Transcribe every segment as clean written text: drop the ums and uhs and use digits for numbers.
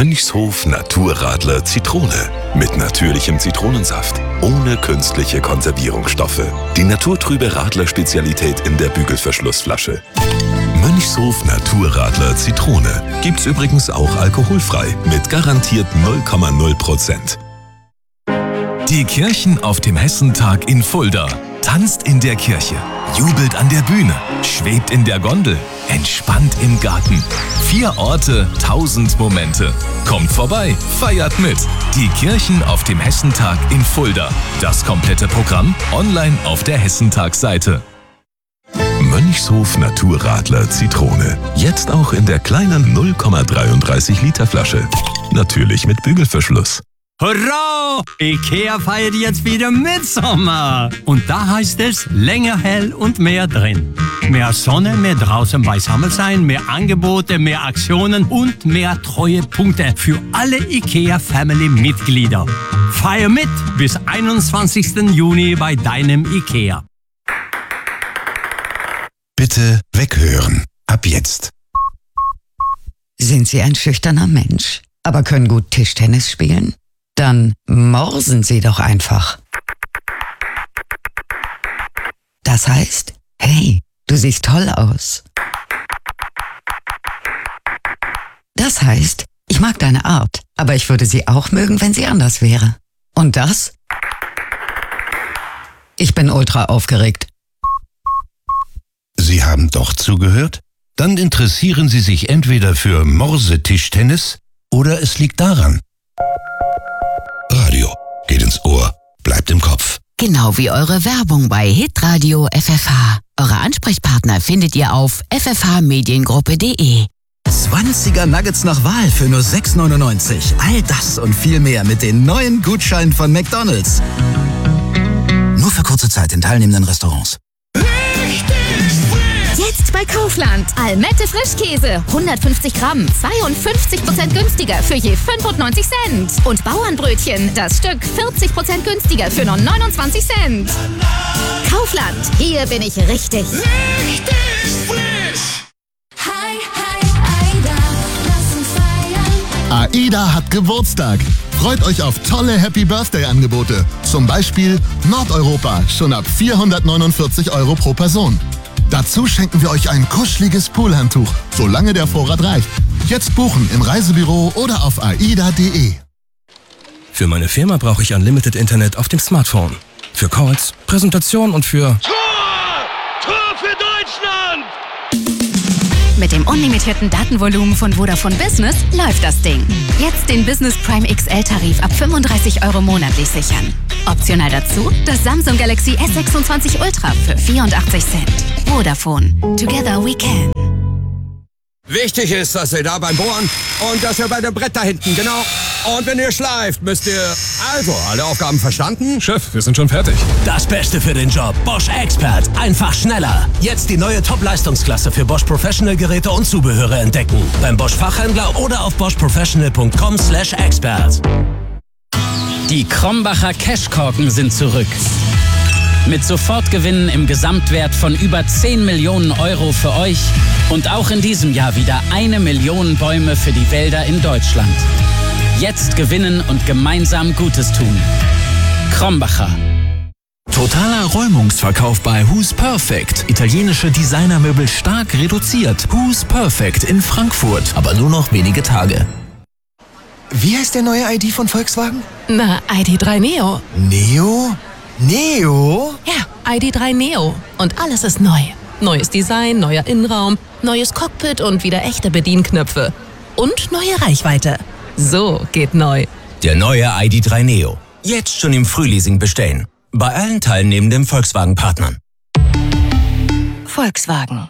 Mönchshof Naturradler Zitrone. Mit natürlichem Zitronensaft. Ohne künstliche Konservierungsstoffe. Die naturtrübe Radler-Spezialität in der Bügelverschlussflasche. Mönchshof Naturradler Zitrone. Gibt's übrigens auch alkoholfrei. Mit garantiert 0,0%. Die Kirchen auf dem Hessentag in Fulda. Tanzt in der Kirche, jubelt an der Bühne, schwebt in der Gondel, entspannt im Garten. 4 Orte, 1000 Momente. Kommt vorbei, feiert mit. Die Kirchen auf dem Hessentag in Fulda. Das komplette Programm online auf der Hessentagsseite. Mönchshof Naturradler Zitrone. Jetzt auch in der kleinen 0,33 Liter Flasche. Natürlich mit Bügelverschluss. Hurra! IKEA feiert jetzt wieder Mitsommer. Und da heißt es länger hell und mehr drin. Mehr Sonne, mehr draußen beisammen sein, mehr Angebote, mehr Aktionen und mehr Treuepunkte für alle IKEA-Family-Mitglieder. Feier mit bis 21. Juni bei deinem IKEA. Bitte weghören. Ab jetzt. Sind Sie ein schüchterner Mensch, aber können gut Tischtennis spielen? Dann morsen Sie doch einfach. Das heißt, hey, du siehst toll aus. Das heißt, ich mag deine Art, aber ich würde sie auch mögen, wenn sie anders wäre. Und das? Ich bin ultra aufgeregt. Sie haben doch zugehört? Dann interessieren Sie sich entweder für Morsetischtennis oder es liegt daran. Radio geht ins Ohr, bleibt im Kopf. Genau wie eure Werbung bei Hitradio FFH. Eure Ansprechpartner findet ihr auf ffhmediengruppe.de. 20er Nuggets nach Wahl für nur 6,99. All das und viel mehr mit den neuen Gutscheinen von McDonald's. Nur für kurze Zeit in teilnehmenden Restaurants. Jetzt bei Kaufland. Almette Frischkäse. 150 Gramm. 52% günstiger für je 95 Cent. Und Bauernbrötchen. Das Stück 40% günstiger für nur 29 Cent. Kaufland. Hier bin ich richtig. Richtig frisch. Hi, hi, Aida. Lass uns feiern. AIDA hat Geburtstag. Freut euch auf tolle Happy Birthday Angebote. Zum Beispiel Nordeuropa, schon ab 449 € pro Person. Dazu schenken wir euch ein kuscheliges Poolhandtuch, solange der Vorrat reicht. Jetzt buchen im Reisebüro oder auf aida.de. Für meine Firma brauche ich Unlimited Internet auf dem Smartphone. Für Calls, Präsentation und für... Tor für Deutschland! Mit dem unlimitierten Datenvolumen von Vodafone Business läuft das Ding. Jetzt den Business Prime XL-Tarif ab 35 € monatlich sichern. Optional dazu das Samsung Galaxy S26 Ultra für 84 Cent. Vodafone. Together we can. Wichtig ist, dass ihr da beim Bohren und dass ihr bei dem Brett da hinten, genau. Und wenn ihr schleift, müsst ihr... Also, alle Aufgaben verstanden? Chef, wir sind schon fertig. Das Beste für den Job. Bosch Expert. Einfach schneller. Jetzt die neue Top-Leistungsklasse für Bosch Professional-Geräte und Zubehöre entdecken. Beim Bosch Fachhändler oder auf boschprofessional.com/expert. Die Krombacher Cashkorken sind zurück. Mit Sofortgewinnen im Gesamtwert von über 10 Millionen € für euch und auch in diesem Jahr wieder 1 Million Bäume für die Wälder in Deutschland. Jetzt gewinnen und gemeinsam Gutes tun. Krombacher. Totaler Räumungsverkauf bei Who's Perfect. Italienische Designermöbel stark reduziert. Who's Perfect in Frankfurt. Aber nur noch wenige Tage. Wie heißt der neue ID von Volkswagen? Na, ID.3 Neo. Neo? Neo? Ja, ID.3 Neo. Und alles ist neu. Neues Design, neuer Innenraum, neues Cockpit und wieder echte Bedienknöpfe. Und neue Reichweite. So geht neu. Der neue ID.3 Neo. Jetzt schon im Frühleasing bestellen. Bei allen teilnehmenden Volkswagen-Partnern. Volkswagen.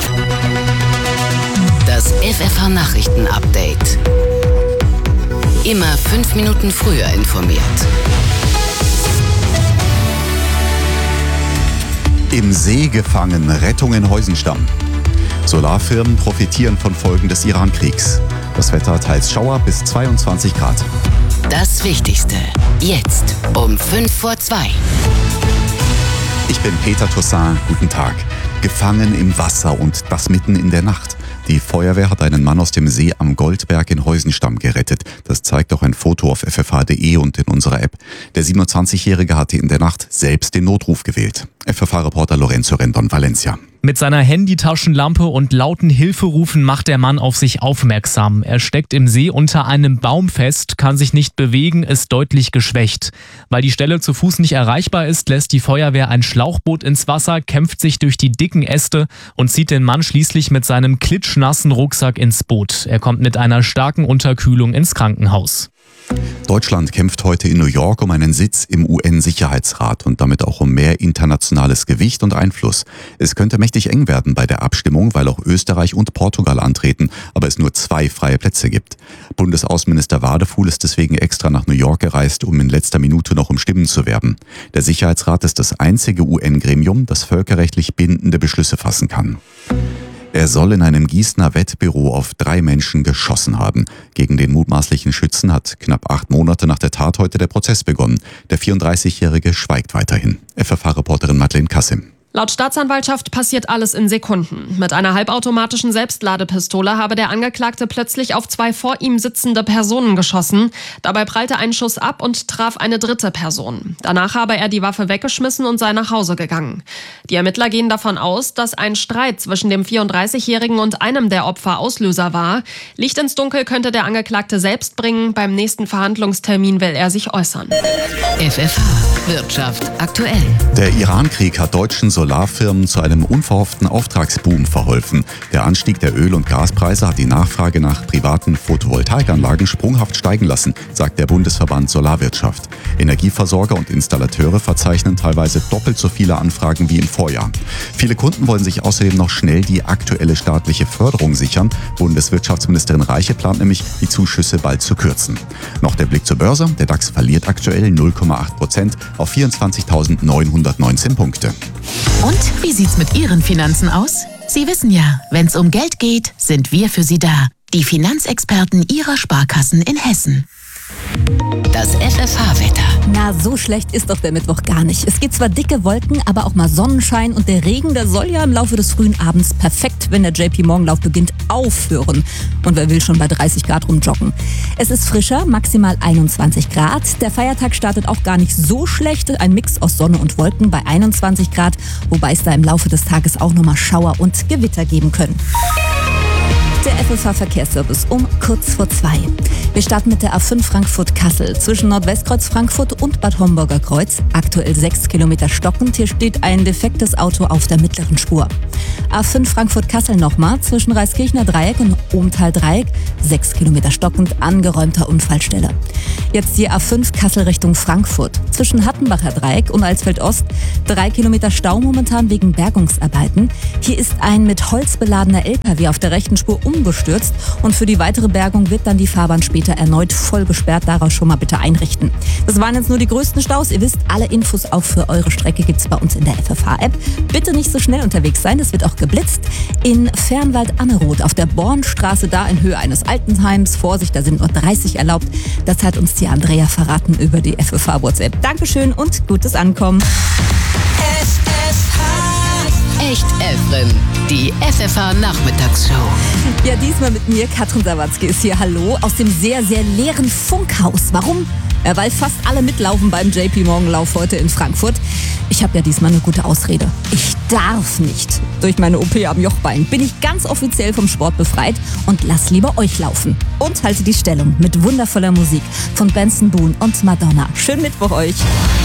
Das FFH-Nachrichten-Update. Immer 5 Minuten früher informiert. Im See gefangen, Rettung in Heusenstamm. Solarfirmen profitieren von Folgen des Iran-Kriegs. Das Wetter teils Schauer bis 22 Grad. Das Wichtigste. Jetzt um 2:05. Ich bin Peter Toussaint. Guten Tag. Gefangen im Wasser und das mitten in der Nacht. Die Feuerwehr hat einen Mann aus dem See am Goldberg in Heusenstamm gerettet. Das zeigt auch ein Foto auf ffh.de und in unserer App. Der 27-Jährige hatte in der Nacht selbst den Notruf gewählt. FFH-Reporter Lorenzo Rendon, Valencia. Mit seiner Handytaschenlampe und lauten Hilferufen macht der Mann auf sich aufmerksam. Er steckt im See unter einem Baum fest, kann sich nicht bewegen, ist deutlich geschwächt. Weil die Stelle zu Fuß nicht erreichbar ist, lässt die Feuerwehr ein Schlauchboot ins Wasser, kämpft sich durch die dicken Äste und zieht den Mann schließlich mit seinem klitschnassen Rucksack ins Boot. Er kommt mit einer starken Unterkühlung ins Krankenhaus. Deutschland kämpft heute in New York um einen Sitz im UN-Sicherheitsrat und damit auch um mehr internationales Gewicht und Einfluss. Es könnte mächtig eng werden bei der Abstimmung, weil auch Österreich und Portugal antreten, aber es nur 2 freie Plätze gibt. Bundesaußenminister Wadefuhl ist deswegen extra nach New York gereist, um in letzter Minute noch um Stimmen zu werben. Der Sicherheitsrat ist das einzige UN-Gremium, das völkerrechtlich bindende Beschlüsse fassen kann. Er soll in einem Gießener Wettbüro auf 3 Menschen geschossen haben. Gegen den mutmaßlichen Schützen hat knapp 8 Monate nach der Tat heute der Prozess begonnen. Der 34-Jährige schweigt weiterhin. FFH-Reporterin Madeleine Kassim. Laut Staatsanwaltschaft passiert alles in Sekunden. Mit einer halbautomatischen Selbstladepistole habe der Angeklagte plötzlich auf 2 vor ihm sitzende Personen geschossen. Dabei prallte ein Schuss ab und traf eine dritte Person. Danach habe er die Waffe weggeschmissen und sei nach Hause gegangen. Die Ermittler gehen davon aus, dass ein Streit zwischen dem 34-Jährigen und einem der Opfer Auslöser war. Licht ins Dunkel könnte der Angeklagte selbst bringen. Beim nächsten Verhandlungstermin will er sich äußern. FFH Wirtschaft aktuell. Der Iran-Krieg hat deutschen Solarfirmen zu einem unverhofften Auftragsboom verholfen. Der Anstieg der Öl- und Gaspreise hat die Nachfrage nach privaten Photovoltaikanlagen sprunghaft steigen lassen, sagt der Bundesverband Solarwirtschaft. Energieversorger und Installateure verzeichnen teilweise doppelt so viele Anfragen wie im Vorjahr. Viele Kunden wollen sich außerdem noch schnell die aktuelle staatliche Förderung sichern. Bundeswirtschaftsministerin Reiche plant nämlich, die Zuschüsse bald zu kürzen. Noch der Blick zur Börse. Der DAX verliert aktuell 0,8% auf 24.919 Punkte. Und wie sieht's mit Ihren Finanzen aus? Sie wissen ja, wenn's um Geld geht, sind wir für Sie da. Die Finanzexperten Ihrer Sparkassen in Hessen. Das FFH-Wetter. Na, so schlecht ist doch der Mittwoch gar nicht. Es gibt zwar dicke Wolken, aber auch mal Sonnenschein und der Regen, der soll ja im Laufe des frühen Abends perfekt, wenn der JP-Morgen-Lauf beginnt, aufhören. Und wer will schon bei 30 Grad rumjoggen? Es ist frischer, maximal 21 Grad. Der Feiertag startet auch gar nicht so schlecht. Ein Mix aus Sonne und Wolken bei 21 Grad, wobei es da im Laufe des Tages auch nochmal Schauer und Gewitter geben können. Der FFH-Verkehrsservice um kurz vor 2. Wir starten mit der A5 Frankfurt-Kassel zwischen Nordwestkreuz Frankfurt und Bad Homburger Kreuz. Aktuell 6 Kilometer stockend. Hier steht ein defektes Auto auf der mittleren Spur. A5 Frankfurt-Kassel nochmal zwischen Reiskirchner Dreieck und Ohmtal Dreieck. 6 Kilometer stockend, angeräumter Unfallstelle. Jetzt die A5 Kassel Richtung Frankfurt. Zwischen Hattenbacher Dreieck und Alsfeld Ost 3 Kilometer Stau momentan wegen Bergungsarbeiten. Hier ist ein mit Holz beladener LKW auf der rechten Spur umgestürzt und für die weitere Bergung wird dann die Fahrbahn später erneut voll gesperrt. Daraus schon mal bitte einrichten. Das waren jetzt nur die größten Staus. Ihr wisst, alle Infos auch für eure Strecke gibt's bei uns in der FFH-App. Bitte nicht so schnell unterwegs sein, es wird auch geblitzt. In Fernwald-Anneroth auf der Bornstraße, da in Höhe eines Altenheims. Vorsicht, da sind nur 30 erlaubt. Das hat uns die Andrea verraten über die FFH-WhatsApp. Dankeschön und gutes Ankommen. Echt Elfrin, die FFH-Nachmittagsshow. Ja, diesmal mit mir, Katrin Sawatzki ist hier. Hallo, aus dem sehr, sehr leeren Funkhaus. Warum? Ja, weil fast alle mitlaufen beim JP-Morgen-Lauf heute in Frankfurt. Ich habe ja diesmal eine gute Ausrede. Ich darf nicht. Durch meine OP am Jochbein bin ich ganz offiziell vom Sport befreit und lass lieber euch laufen. Und halte die Stellung mit wundervoller Musik von Benson Boone und Madonna. Schönen Mittwoch euch.